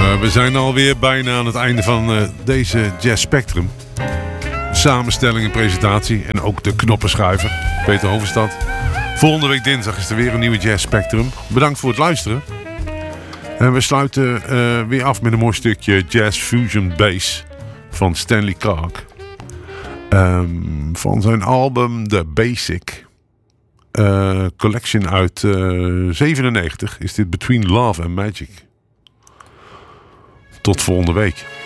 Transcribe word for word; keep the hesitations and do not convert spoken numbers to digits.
Uh, we zijn alweer bijna aan het einde van uh, deze Jazz Spectrum. Samenstelling en presentatie en ook de knoppenschuiver, Peter Hovenstad. Volgende week dinsdag is er weer een nieuwe Jazz Spectrum. Bedankt voor het luisteren. En we sluiten uh, weer af met een mooi stukje Jazz Fusion Bass van Stanley Clarke. Um, van zijn album The Basic uh, Collection uit uh, zevenennegentig is dit Between Love and Magic. Tot volgende week.